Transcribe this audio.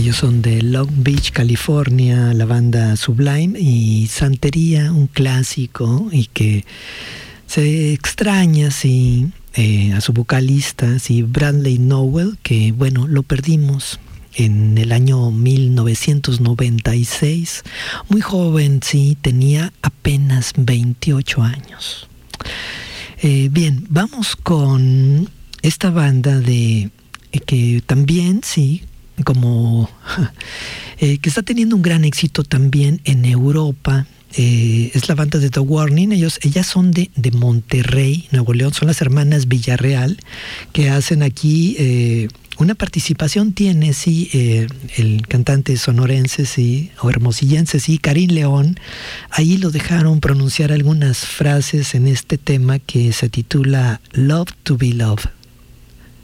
Ellos son de Long Beach, California, la banda Sublime, y Santería, un clásico, y que se extraña, sí, a su vocalista, sí, Bradley Nowell, que bueno, lo perdimos en el año 1996, muy joven, sí, tenía apenas 28 años. Bien, vamos con esta banda que también, sí, como que está teniendo un gran éxito también en Europa. Es la banda de The Warning. Ellas son de Monterrey, Nuevo León. Son las hermanas Villarreal, que hacen aquí una participación. Tiene, sí, el cantante sonorense, sí, o hermosillense, sí, Karim León. Ahí lo dejaron pronunciar algunas frases en este tema que se titula Love to be Loved.